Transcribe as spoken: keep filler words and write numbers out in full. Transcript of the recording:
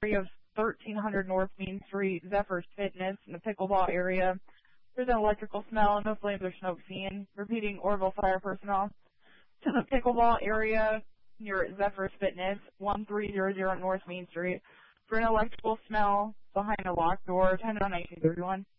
of thirteen hundred North Main Street, Zephyr's Fitness, in the pickleball area. There's an electrical smell, no flames or smoke seen. Repeating, Orville Fire personnel to the pickleball area near Zephyr's Fitness, one three zero zero North Main Street, for an electrical smell behind a locked door, ten on nineteen thirty-one.